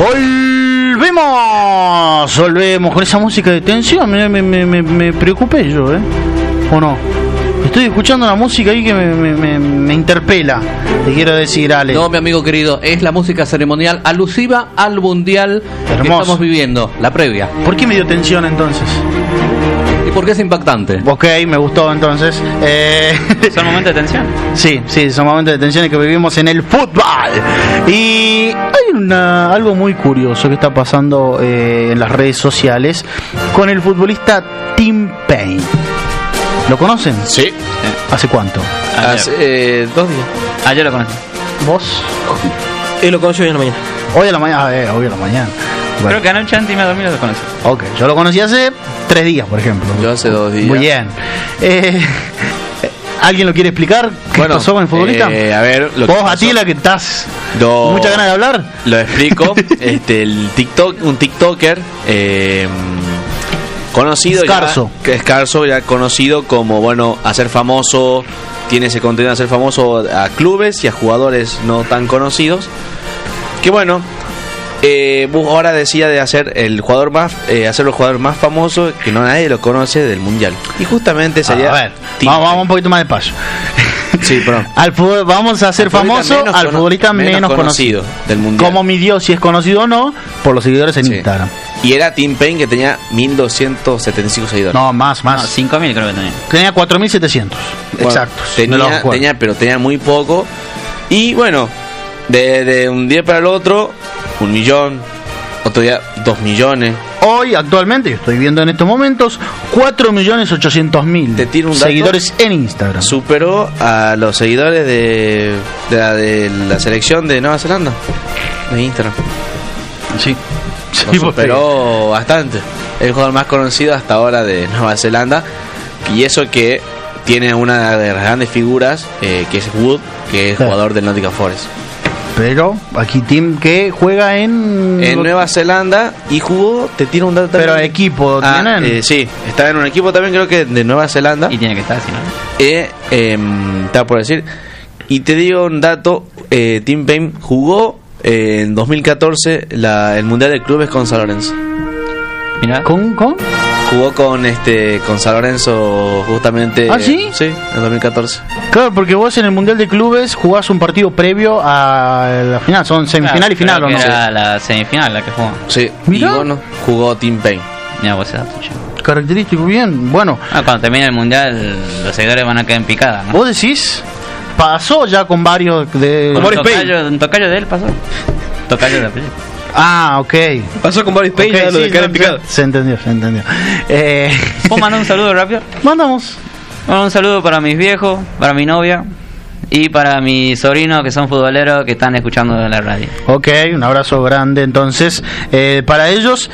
Volvemos con esa música de tensión. Me preocupé yo, ¿o no? Estoy escuchando una música ahí que me interpela. Te quiero decir, Ale. No, mi amigo querido, es la música ceremonial alusiva al mundial que estamos viviendo, la previa. ¿Por qué me dio tensión entonces? ¿Y por qué es impactante? Ok, me gustó entonces. ¿Son momentos de tensión? Sí, son momentos de tensión que vivimos en el fútbol. Y hay algo muy curioso que está pasando en las redes sociales con el futbolista Tim Payne. ¿Lo conocen? Sí. ¿Hace cuánto? Hace 2 días. Ayer lo conocí. ¿Vos? Lo conocí hoy en la mañana. Hoy a la mañana. Bueno. Creo que anoche antes me dormí lo conocí. Ok, yo lo conocí hace 3 días, por ejemplo. Yo hace 2 días. Muy bien. ¿Alguien lo quiere explicar? ¿Qué pasó con el futbolista? A ver, vos, Atila, que estás muchas ganas de hablar. Lo explico. Un TikToker conocido, Escarso, ya conocido como, hacer famoso, tiene ese contenido de hacer famoso a clubes y a jugadores no tan conocidos. Que ahora decía de hacer el jugador más famoso que no nadie lo conoce del mundial. Y justamente sería. A ver, vamos un poquito más despacio. Sí, perdón. Vamos a hacer famoso al futbolista menos conocido del mundial. ¿Cómo midió si es conocido o no? Por los seguidores en Instagram. Y era Tim Payne, que tenía 1.275 seguidores. No, más. 5.000 creo que tenía. Tenía 4.700. Exacto. Pero tenía muy poco. Y de un día para el otro, 1 millón, otro día 2 millones. Hoy, actualmente, yo estoy viendo en estos momentos, 4.800.000 seguidores en Instagram. Superó a los seguidores de la selección de Nueva Zelanda en Instagram. Sí. Lo superó bastante. El jugador más conocido hasta ahora de Nueva Zelanda. Y eso que tiene una de las grandes figuras, que es Wood, que es jugador del Nottingham Forest. Pero aquí Tim que juega en Nueva Zelanda y jugó, te tiro un dato también. Pero equipo tienen. Sí, está en un equipo también, creo que de Nueva Zelanda. Y tiene que estar así, ¿no? Estaba por decir. Y te digo un dato, Tim Payne jugó en 2014 el Mundial de Clubes con San Lorenzo. Mirá. ¿Con? Jugó con San Lorenzo justamente. ¿Ah, sí? Sí, en 2014. Claro, porque vos en el Mundial de Clubes jugás un partido previo a la final, son semifinal y final, ¿o no? Era la semifinal la que jugó. Sí, mirá. Y jugó Tim Payne. Mira vos ese dato. Característico, bien, bueno. Cuando termine el Mundial, los seguidores van a quedar en picada, ¿no? ¿Vos decís? Pasó ya con varios de... Un tocayo de él pasó. Tocayo de apellido. Ah, ok. Pasó con Boris Payne, lo de cara en picado. Se entendió. ¿Puedo mandar un saludo rápido? Mandamos. Un saludo para mis viejos, para mi novia y para mis sobrinos que son futboleros que están escuchando de la radio. Ok, un abrazo grande entonces para ellos.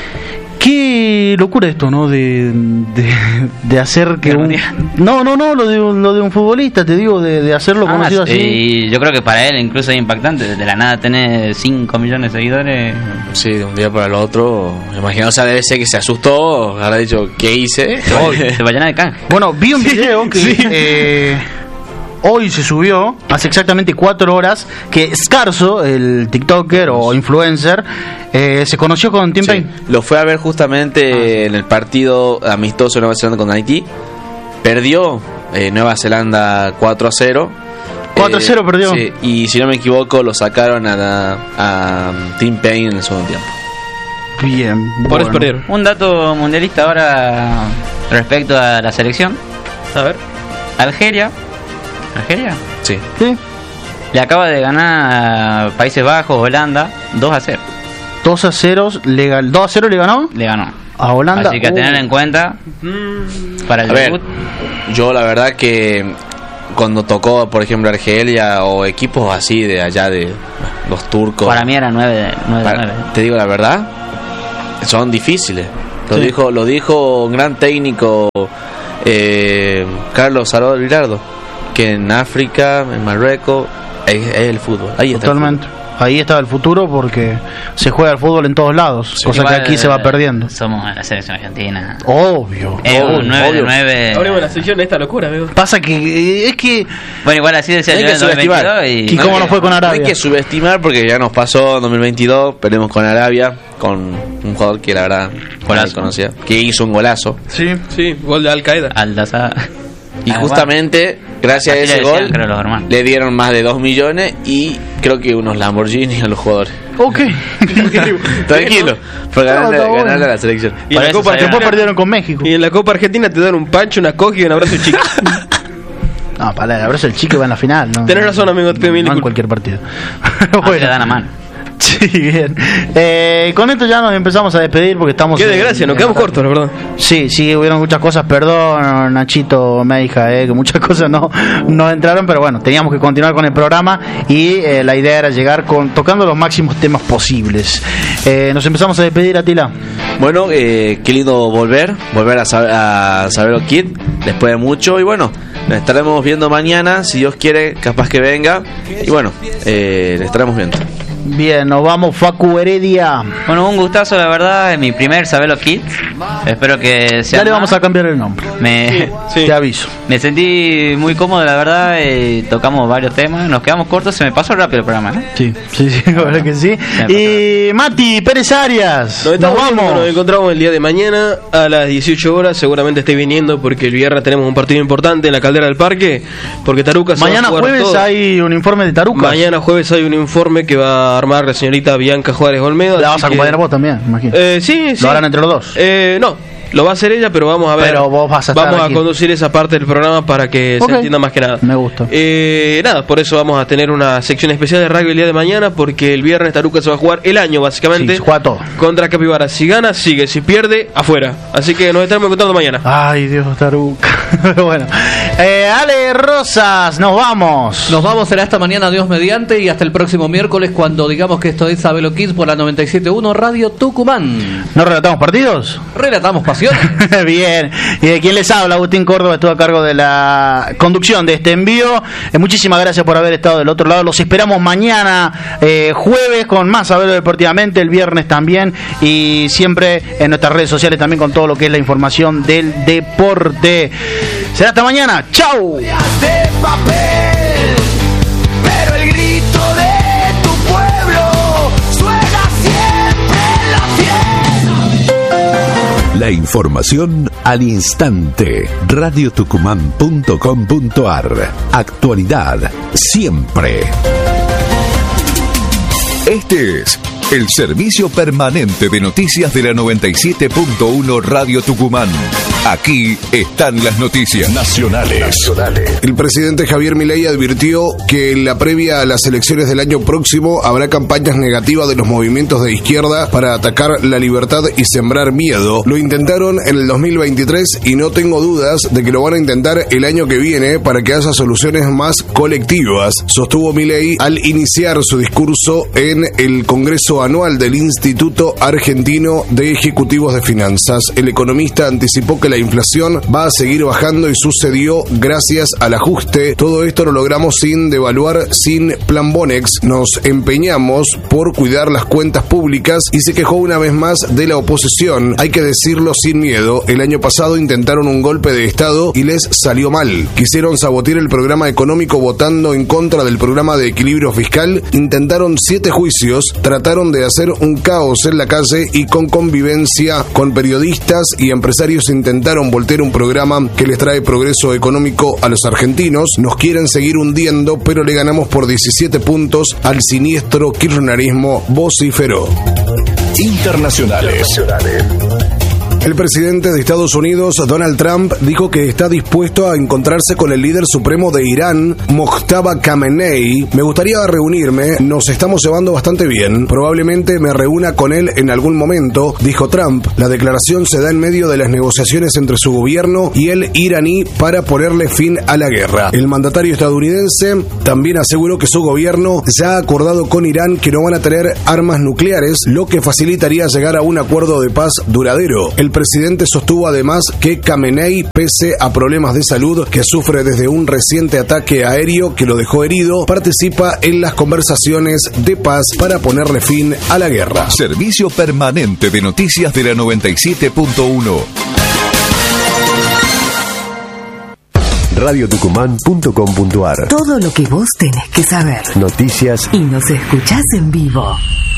Qué locura esto, ¿no? De hacer que No, lo de un futbolista, te digo, de hacerlo conocido así. Y yo creo que para él incluso es impactante. De la nada tener 5 millones de seguidores. Sí, de un día para el otro. Me imagino, debe ser que se asustó, habrá dicho, ¿qué hice? Se va a llenar de canje. Bueno, vi un video que hoy se subió, hace exactamente 4 horas, que Scarso, el TikToker o influencer, se conoció con Tim Payne. Lo fue a ver justamente en el partido amistoso de Nueva Zelanda con Haití. Perdió Nueva Zelanda 4-0. 4-0 perdió. Sí, y si no me equivoco, lo sacaron a Tim Payne en el segundo tiempo. Bien, por eso perdieron. Un dato mundialista ahora respecto a la selección. A ver. ¿Algeria? Sí. Le acaba de ganar a Países Bajos, Holanda, 2-0. 2-0 legal. 2-0 le ganó. Le ganó a Holanda. Así que a tener en cuenta para el debut. Yo la verdad que cuando tocó, por ejemplo, Argelia o equipos así de allá de los turcos, para mí era 9. Te digo la verdad, son difíciles. Lo dijo un gran técnico, Carlos Salvador Virardo, que en África, en Marruecos, es el fútbol. Ahí está. Totalmente. Ahí estaba el futuro porque se juega el fútbol en todos lados, cosa que aquí se va perdiendo. Somos la selección argentina. Obvio. Un 9 de 9. Hablemos de la selección de esta locura, amigo. Pasa que es que... Bueno, igual así decía yo en 2022 ¿Y cómo nos fue con Arabia? No hay que subestimar porque ya nos pasó en 2022, perdimos con Arabia, con un jugador que la verdad nadie conocía, que hizo un golazo. Sí, gol de Al Qaeda. Al-Daza. Y justamente gracias a ese gol le dieron más de 2 millones y creo que unos Lamborghini a los jugadores. Ok. Tranquilo, por ganarle a la selección. Y en la Copa después perdieron con México. Y en la Copa Argentina te dan un pancho, una coja y un abrazo chico. No, para el abrazo del chico va en la final, ¿no? Tenés razón, amigo, te pido mil no en disculpas. cualquier partido. Bueno, le dan a mano. Sí, bien. Con esto ya nos empezamos a despedir porque estamos... Qué desgracia, nos quedamos cortos, la verdad. Sí, hubieron muchas cosas, perdón, Nachito, Meija, que muchas cosas no entraron, pero bueno, teníamos que continuar con el programa y la idea era llegar tocando los máximos temas posibles. Nos empezamos a despedir, Atila. Bueno, qué lindo volver a Sabelo Kid después de mucho y bueno, nos estaremos viendo mañana, si Dios quiere, capaz que venga y bueno, le estaremos viendo. Bien, nos vamos, Facu Heredia. Bueno, un gustazo, la verdad, es mi primer Sabelo Kid. Espero que sea. Ya le vamos a cambiar el nombre. Sí. Te aviso. Me sentí muy cómodo, la verdad. Tocamos varios temas, nos quedamos cortos, se me pasó rápido el programa. Sí, la verdad que sí. Y Mati Pérez Arias, nos vamos. Nos encontramos el día de mañana a las 18 horas. Seguramente esté viniendo porque el viernes tenemos un partido importante en la Caldera del Parque. Porque Taruca mañana jueves todo. Hay un informe de Taruca. Mañana jueves hay un informe que va a armar la señorita Bianca Juárez Olmedo. La vas a acompañar vos también, imagino. Sí. ¿Lo harán entre los dos? No, lo va a hacer ella, pero vamos a ver. Pero vos vas a vamos aquí. A conducir esa parte del programa para que se entienda más que nada. Me gusta. Nada, por eso vamos a tener una sección especial de rugby el día de mañana, porque el viernes Taruca se va a jugar el año, básicamente. Sí, se juega todo. Contra Capibara. Si gana, sigue. Si pierde, afuera. Así que nos estaremos encontrando mañana. Ay, Dios, Taruca. Bueno. Ale Rosas, nos vamos. Nos vamos, será esta mañana, Dios mediante, y hasta el próximo miércoles, cuando digamos que esto es Sabelo Kids por la 97.1 Radio Tucumán. ¿No relatamos partidos? Relatamos pasión. Bien. Y de quien les habla, Agustín Córdoba, estuvo a cargo de la conducción de este envío. Muchísimas gracias por haber estado del otro lado. Los esperamos mañana, jueves, con más Sabelo Deportivamente, el viernes también, y siempre en nuestras redes sociales también con todo lo que es la información del deporte. Será hasta mañana. ¡Chau! De papel, pero el grito de tu pueblo suena siempre en la fiesta. La información al instante. radiotucumán.com.ar. Actualidad siempre. Este es el servicio permanente de noticias de la 97.1 Radio Tucumán. Aquí están las noticias nacionales. El presidente Javier Milei advirtió que en la previa a las elecciones del año próximo habrá campañas negativas de los movimientos de izquierda para atacar la libertad y sembrar miedo. Lo intentaron en el 2023 y no tengo dudas de que lo van a intentar el año que viene para que haya soluciones más colectivas, sostuvo Milei al iniciar su discurso en el Congreso Anual del Instituto Argentino de Ejecutivos de Finanzas. El economista anticipó que la inflación va a seguir bajando y sucedió gracias al ajuste. Todo esto lo logramos sin devaluar, sin plan Bonex. Nos empeñamos por cuidar las cuentas públicas y se quejó una vez más de la oposición. Hay que decirlo sin miedo. El año pasado intentaron un golpe de Estado y les salió mal. Quisieron sabotear el programa económico votando en contra del programa de equilibrio fiscal. Intentaron 7 juicios. Trataron de hacer un caos en la calle y con convivencia con periodistas y empresarios intentaron voltear un programa que les trae progreso económico a los argentinos. Nos quieren seguir hundiendo, pero le ganamos por 17 puntos al siniestro kirchnerismo, vociferó. Internacionales. El presidente de Estados Unidos, Donald Trump, dijo que está dispuesto a encontrarse con el líder supremo de Irán, Mojtaba Khamenei. Me gustaría reunirme, nos estamos llevando bastante bien. Probablemente me reúna con él en algún momento, dijo Trump. La declaración se da en medio de las negociaciones entre su gobierno y el iraní para ponerle fin a la guerra. El mandatario estadounidense también aseguró que su gobierno ya ha acordado con Irán que no van a tener armas nucleares, lo que facilitaría llegar a un acuerdo de paz duradero. El presidente sostuvo además que Khamenei, pese a problemas de salud que sufre desde un reciente ataque aéreo que lo dejó herido, participa en las conversaciones de paz para ponerle fin a la guerra. Servicio permanente de noticias de la 97.1. radiotucumán.com.ar. Todo lo que vos tenés que saber. Noticias. Y nos escuchás en vivo.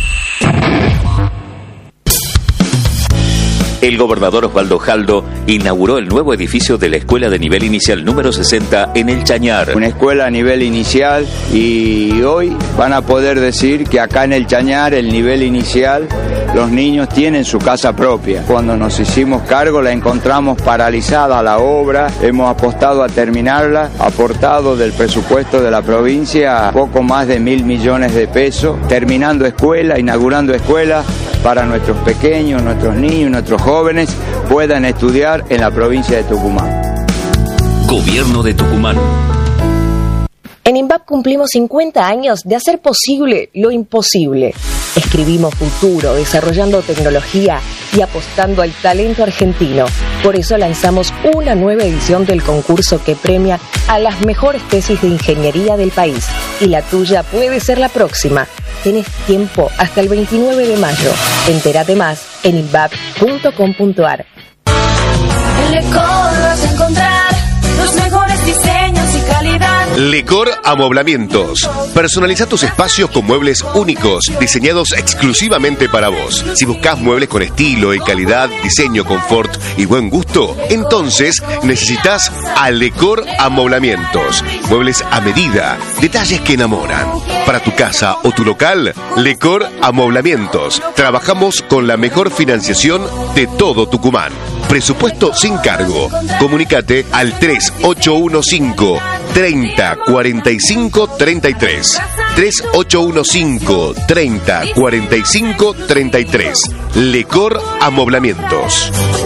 El gobernador Osvaldo Jaldo inauguró el nuevo edificio de la Escuela de Nivel Inicial número 60 en El Chañar. Una escuela a nivel inicial, y hoy van a poder decir que acá en El Chañar, el nivel inicial, los niños tienen su casa propia. Cuando nos hicimos cargo la encontramos paralizada la obra, hemos apostado a terminarla, aportado del presupuesto de la provincia poco más de 1.000 millones de pesos, terminando escuela, inaugurando escuela para nuestros pequeños, nuestros niños, nuestros jóvenes puedan estudiar en la provincia de Tucumán. Gobierno de Tucumán. En INVAP cumplimos 50 años de hacer posible lo imposible. Escribimos futuro, desarrollando tecnología y apostando al talento argentino. Por eso lanzamos una nueva edición del concurso que premia a las mejores tesis de ingeniería del país. Y la tuya puede ser la próxima. Tenés tiempo hasta el 29 de mayo. Entérate más en invap.com.ar. En Lecor vas a encontrar los mejores diseños y calidad. Lecor Amoblamientos. Personaliza tus espacios con muebles únicos, diseñados exclusivamente para vos. Si buscas muebles con estilo y calidad, diseño, confort y buen gusto, entonces necesitas a Lecor Amoblamientos. Muebles a medida, detalles que enamoran. Para tu casa o tu local, Lecor Amoblamientos. Trabajamos con la mejor financiación de todo Tucumán. Presupuesto sin cargo. Comunícate al 3815 30 45 33. 3815 30 45 33. Lecor Amoblamientos.